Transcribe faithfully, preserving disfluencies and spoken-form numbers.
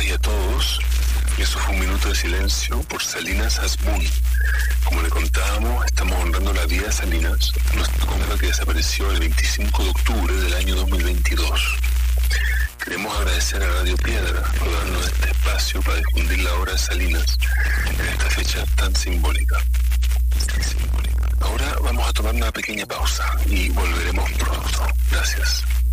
y a todos. Eso fue un minuto de silencio por Salinas Asbun. Como le contábamos, estamos honrando la vida de Salinas, nuestra compa que desapareció el veinticinco de octubre del año dos mil veintidós. Queremos agradecer a Radio Piedra por darnos este espacio para difundir la obra de Salinas en esta fecha tan simbólica. Tan simbólica. Ahora vamos a tomar una pequeña pausa y volveremos pronto. Gracias.